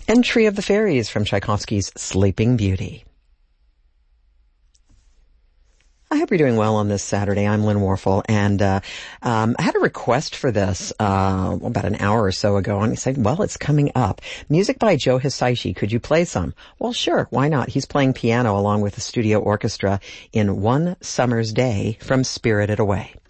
Entry of the Fairies from Tchaikovsky's Sleeping Beauty. I hope you're doing well on this Saturday. I'm Lynn Warfel, and I had a request for this about an hour or so ago, and he said, well, it's coming up. Music by Joe Hisaishi. Could you play some? Well, sure. Why not? He's playing piano along with the studio orchestra in One Summer's Day from Spirited Away.